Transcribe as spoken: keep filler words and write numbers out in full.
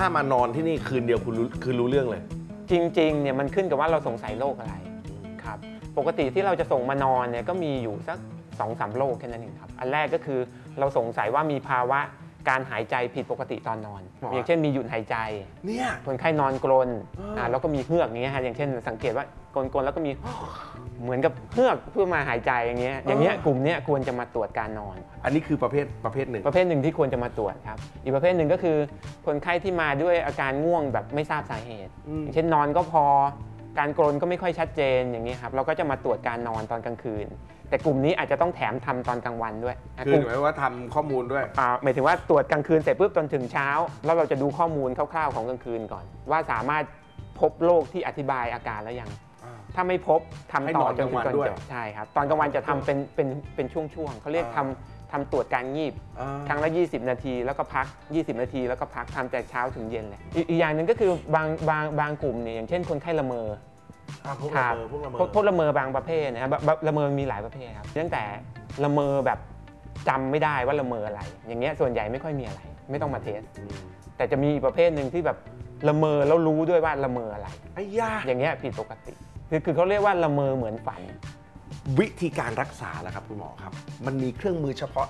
ถ้ามานอนที่นี่คืนเดียวคุณรู้คือรู้เรื่องเลยจริงๆเนี่ยมันขึ้นกับว่าเราสงสัยโรคอะไรครับปกติที่เราจะส่งมานอนเนี่ยก็มีอยู่สัก สองสาม โรคแค่นั้นเองครับอันแรกก็คือเราสงสัยว่ามีภาวะการหายใจผิดปกติตอนนอนอย่างเช่นมีหยุดหายใจเนี่ยคนไข้นอนกรนอ่าแล้วก็มีเฮือกอย่างเงี้ยฮะอย่างเช่นสังเกตว่ากรนๆแล้วก็มีเหมือนกับเฮือกเพื่อมาหายใจอย่างเงี้ยอย่างเงี้ยกลุ่มเนี้ยควรจะมาตรวจการนอนอันนี้คือประเภทประเภทหนึ่งประเภทหนึ่งที่ควรจะมาตรวจครับอีกประเภทหนึ่งก็คือคนไข้ที่มาด้วยอาการง่วงแบบไม่ทราบสาเหตุอย่างเช่นนอนก็พอการกรนก็ไม่ค่อยชัดเจนอย่างนี้ครับเราก็จะมาตรวจการนอนตอนกลางคืนแต่กลุ่มนี้อาจจะต้องแถมทำตอนกลางวันด้วยคือหมายว่าทำข้อมูลด้วยอ่าหมายถึงว่าตรวจกลางคืนเสร็จปุ๊บจนถึงเช้าแล้วเราจะดูข้อมูลคร่าวๆของกลางคืนก่อน ว่าสามารถพบโรคที่อธิบายอาการแล้วยังถ้าไม่พบทำต่อจนถึงตอนจบใช่ครับตอนกลางวันจะทำเป็นเป็นเป็นช่วงๆเขาเรียกทำทำตรวจการงีบครั้งละยี่สิบนาทีแล้วก็พักยี่สิบนาทีแล้วก็พักทำแต่เช้าถึงเย็นเลยอีกอย่างหนึ่งก็คือบางบางบางกลุ่มเนี่ยอย่างเช่นคนไข้ละเมอพวกละเมอพวกละเมอพวกละเมอบางประเภทนะครับละเมอมีหลายประเภทครับตั้งแต่ละเมอแบบจำไม่ได้ว่าละเมออะไรอย่างเงี้ยส่วนใหญ่ไม่ค่อยมีอะไรไม่ต้องมาเทสแต่จะมีประเภทหนึ่งที่แบบละเมอแล้วรู้ด้วยว่าละเมออะไรไอ้ยาอย่างเงี้ยผิดปกติคือคือเขาเรียกว่าละเมอเหมือนฝันวิธีการรักษาล่ะครับคุณหมอครับมันมีเครื่องมือเฉพาะ